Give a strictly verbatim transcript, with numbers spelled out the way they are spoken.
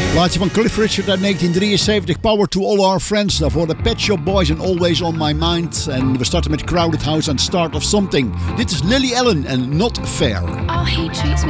Plaatje van Cliff Richard uit negentien drieënzeventig, Power to All Our Friends. Daarvoor de Pet Shop Boys en Always On My Mind. En we starten met Crowded House en Start of Something. Dit is Lily Allen en Not Fair. Oh, he treats me